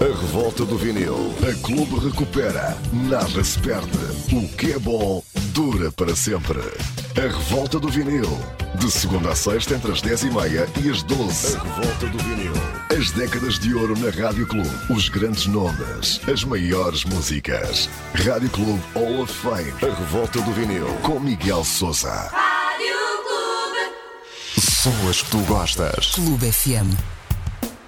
A revolta do vinil. A Clube recupera. Nada se perde. O que é bom dura para sempre. A revolta do vinil. De segunda a sexta entre as 10h30 e as 12. A revolta do vinil. As décadas de ouro na Rádio Clube. Os grandes nomes. As maiores músicas. Rádio Clube Hall of Fame. A revolta do vinil. Com Miguel Sousa. Rádio Clube. Só as que tu gostas. Clube FM.